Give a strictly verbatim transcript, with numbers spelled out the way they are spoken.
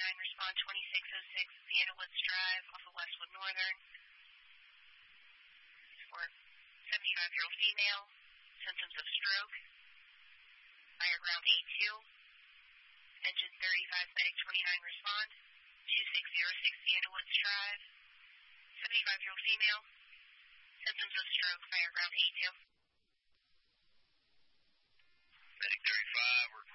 twenty-nine, respond twenty-six oh six Sienna Woods Drive off of Westwood Northern for seventy-five-year-old female, symptoms of stroke, fire ground A two, engine thirty-five, medic twenty-nine, respond two six oh six Sienna Woods Drive, seventy-five-year-old female, symptoms of stroke, fire ground A two. Medic thirty-five, we're